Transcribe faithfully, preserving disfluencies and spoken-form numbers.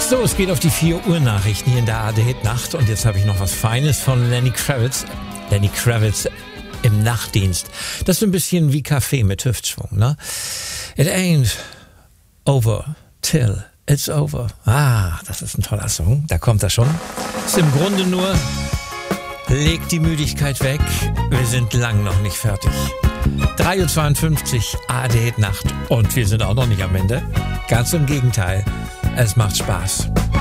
So, es geht auf die vier Uhr Nachrichten hier in der A R D Nacht und jetzt habe ich noch was Feines von Lenny Kravitz. Lenny Kravitz im Nachtdienst. Das ist ein bisschen wie Kaffee mit Hüftschwung, ne? It ain't over till it's over. Ah, das ist ein toller Song. Da kommt er schon. Ist im Grunde nur, legt die Müdigkeit weg. Wir sind lang noch nicht fertig. drei Uhr zweiundfünfzig, A R D Nacht. Und wir sind auch noch nicht am Ende. Ganz im Gegenteil. Es macht Spaß.